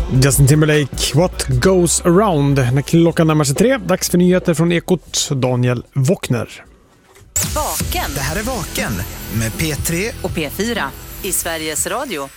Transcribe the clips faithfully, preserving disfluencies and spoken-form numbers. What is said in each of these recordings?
Justin Timberlake, What Goes Around. När klockan närmar sig tre, dags för nyheter från Ekot, Daniel Wockner. Vaken. Det här är Vaken med P tre och P fyra i Sveriges Radio.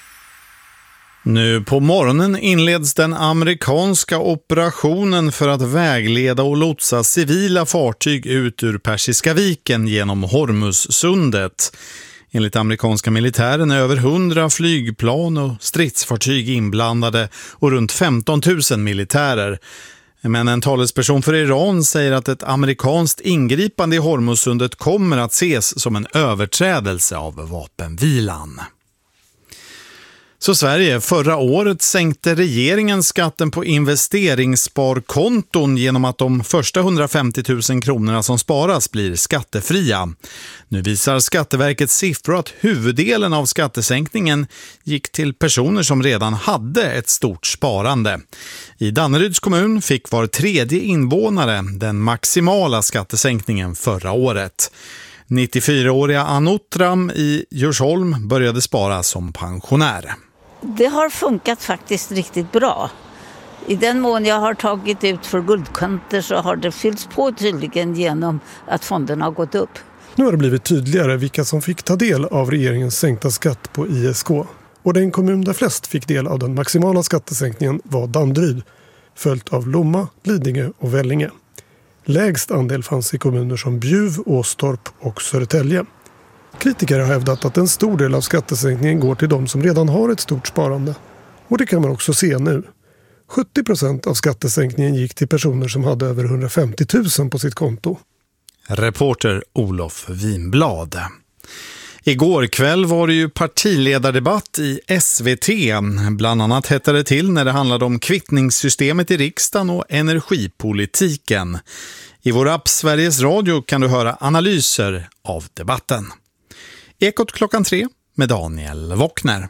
Nu på morgonen inleds den amerikanska operationen för att vägleda och lotsa civila fartyg ut ur Persiska viken genom Hormuzsundet. Enligt amerikanska militären är över hundra flygplan och stridsfartyg inblandade och runt femton tusen militärer. Men en talesperson för Iran säger att ett amerikanskt ingripande i Hormuzsundet kommer att ses som en överträdelse av vapenvilan. Så Sverige, förra året sänkte regeringen skatten på investeringssparkonton genom att de första hundrafemtio tusen kronorna som sparas blir skattefria. Nu visar Skatteverkets siffror att huvuddelen av skattesänkningen gick till personer som redan hade ett stort sparande. I Danneryds kommun fick var tredje invånare den maximala skattesänkningen förra året. nittiofyraåriga Anotram i Djursholm började spara som pensionär. Det har funkat faktiskt riktigt bra. I den mån jag har tagit ut för guldkanter så har det fyllts på tydligen genom att fonderna har gått upp. Nu har det blivit tydligare vilka som fick ta del av regeringens sänkta skatt på I S K. Och den kommun där flest fick del av den maximala skattesänkningen var Danderyd, följt av Lomma, Lidingö och Vellinge. Lägst andel fanns i kommuner som Bjuv, Åstorp och Södertälje. Kritiker har hävdat att en stor del av skattesänkningen går till de som redan har ett stort sparande. Och det kan man också se nu. sjuttio procent av skattesänkningen gick till personer som hade över hundrafemtio tusen på sitt konto. Reporter Olof Winblad. Igår kväll var det ju partiledardebatt i S V T. Bland annat hette det till när det handlade om kvittningssystemet i riksdagen och energipolitiken. I vår app Sveriges Radio kan du höra analyser av debatten. Ekot klockan tre med Daniel Wockner.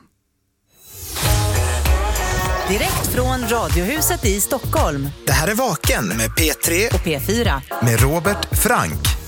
Direkt från Radiohuset i Stockholm. Det här är Vaken med P tre och P fyra med Robert Frank.